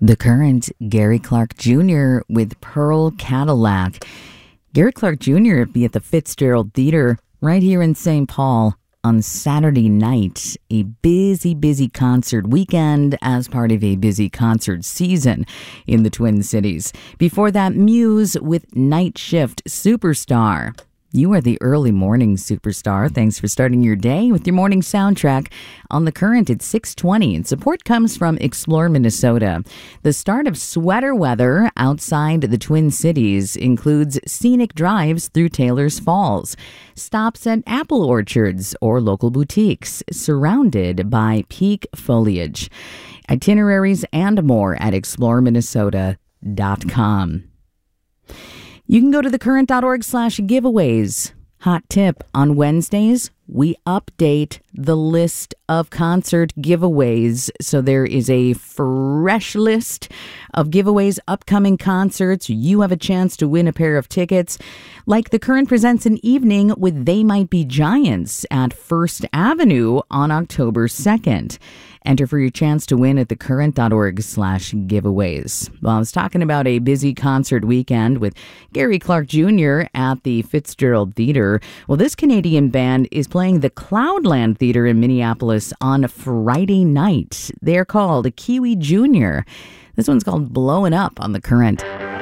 The Current, Gary Clark Jr. with Pearl Cadillac. Gary Clark Jr. will be at the Fitzgerald Theater right here in St. Paul on Saturday night. A busy concert weekend as part of a busy concert season in the Twin Cities. Before that, Muse with Night Shift Superstar. You are the early morning superstar. Thanks for starting your day with your morning soundtrack on The Current at 6:20. And support comes from Explore Minnesota. The start of sweater weather outside the Twin Cities includes scenic drives through Taylor's Falls, stops at apple orchards or local boutiques surrounded by peak foliage. Itineraries and more at exploreminnesota.com. You can go to thecurrent.org/giveaways. Hot tip, on Wednesdays, we update the list of concert giveaways. So there is a fresh list of giveaways, upcoming concerts. You have a chance to win a pair of tickets. Like The Current presents an evening with They Might Be Giants at First Avenue on October 2nd. Enter for your chance to win at thecurrent.org/giveaways. Well, I was talking about a busy concert weekend with Gary Clark Jr. at the Fitzgerald Theater. Well, this Canadian band is playing the Cloudland Theater in Minneapolis on Friday night. They're called Kiwi Jr. This one's called Blowing Up on The Current.